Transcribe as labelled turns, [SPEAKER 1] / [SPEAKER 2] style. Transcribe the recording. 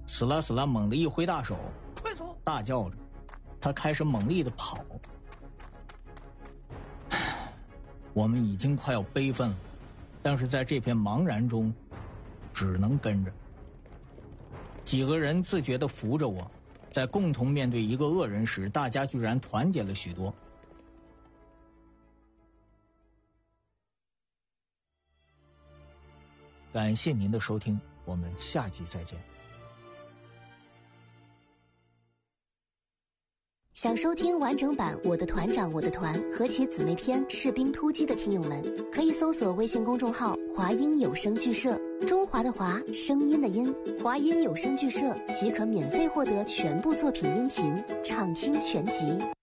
[SPEAKER 1] 死啦死啦猛地一挥大手，
[SPEAKER 2] 快走！
[SPEAKER 1] 大叫着，他开始猛力的跑。我们已经快要悲愤了，但是在这片茫然中，只能跟着。几个人自觉地扶着我，在共同面对一个恶人时，大家居然团结了许多。感谢您的收听，我们下集再见。
[SPEAKER 3] 想收听完整版《我的团长我的团》和其姊妹篇《士兵突击》的听友们，可以搜索微信公众号“华音有声剧社”，中华的华，声音的音，华音有声剧社即可免费获得全部作品音频，畅听全集。